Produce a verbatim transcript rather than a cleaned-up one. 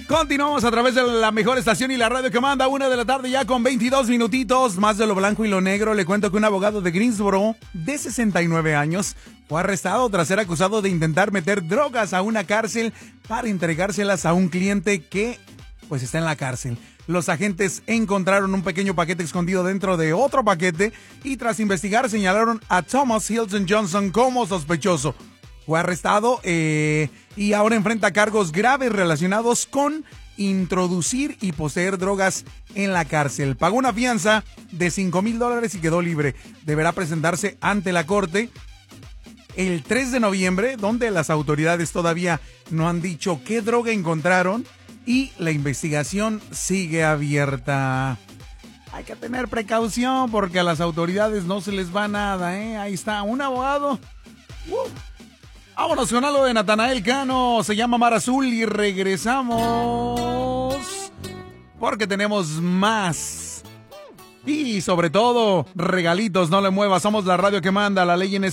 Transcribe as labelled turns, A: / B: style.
A: Continuamos a través de la mejor estación y la radio que manda, una de la tarde ya con veintidós minutitos, más de lo blanco y lo negro. Le cuento que un abogado de Greensboro de sesenta y nueve años fue arrestado tras ser acusado de intentar meter drogas a una cárcel para entregárselas a un cliente que pues está en la cárcel. Los agentes encontraron un pequeño paquete escondido dentro de otro paquete y tras investigar señalaron a Thomas Hilton Johnson como sospechoso. Fue arrestado eh, y ahora enfrenta cargos graves relacionados con introducir y poseer drogas en la cárcel. Pagó una fianza de cinco mil dólares y quedó libre. Deberá presentarse ante la corte el tres de noviembre, donde las autoridades todavía no han dicho qué droga encontraron y la investigación sigue abierta. Hay que tener precaución porque a las autoridades no se les va nada, ¿eh? Ahí está, un abogado. Uh. Vámonos con algo de Natanael Cano, se llama Mar Azul y regresamos porque tenemos más. Y sobre todo, regalitos, no le muevas, somos la radio que manda, la ley en